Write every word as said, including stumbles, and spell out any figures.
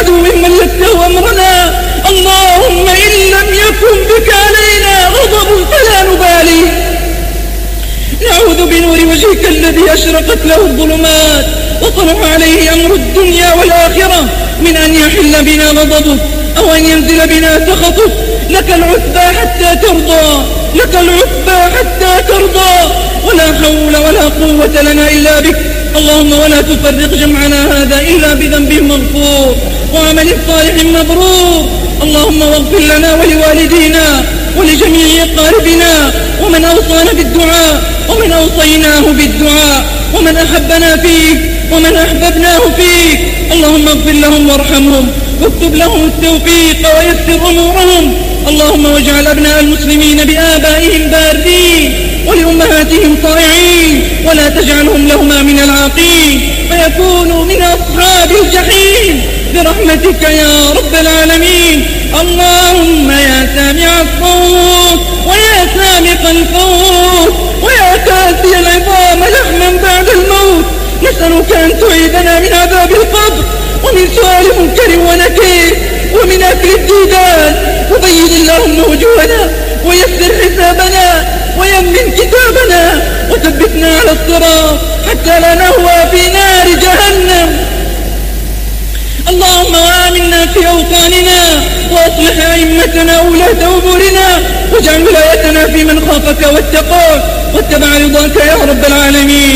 عدو ملكته أمرنا. اللهم إن لم يكن بك علينا غضب فلا نبالي. نعوذ بنور وجهك الذي أشرقت له الظلمات وطلع عليه أمر الدنيا والآخرة من أن يحل بنا غضبك أو أن ينزل بنا سخطك. لك العتبى حتى ترضى، لك العتبى حتى ترضى، ولا حول ولا قوة لنا إلا بك. اللهم ولا تفرق جمعنا هذا إلا بذنب مغفور وعمل صالح مبرور. اللهم واغفر لنا ولوالدينا ولجميع أقاربنا ومن أوصانا بالدعاء ومن أوصيناه بالدعاء ومن أحبنا فيك ومن أحببناه فيك. اللهم اغفر لهم وارحمهم واكتب لهم التوفيق ويسر أمورهم. اللهم واجعل أبناء المسلمين بآبائهم بارين ولأمهاتهم طائعين، ولا تجعلهم لهما من العاقين فيكونوا من أصحاب الجحيم برحمتك يا رب العالمين. اللهم يا سامع الصوت ويا سامق الفوت ويا كاسي العظام لحما بعد الموت، نسألك أن تعيذنا من عذاب القبر ومن سؤال منكر ونكير ومن أكل الديدان. وبيض اللهم وجوهنا ويسر حسابنا ويمن كتابنا وثبتنا على الصراط حتى لا نهوى في نار جهنم. اللهم وآمنا في أوطاننا وأصلح أئمتنا وولاة أمورنا واجعل ولايتنا في من خافك واتقاك واتبع رضاك يا رب العالمين.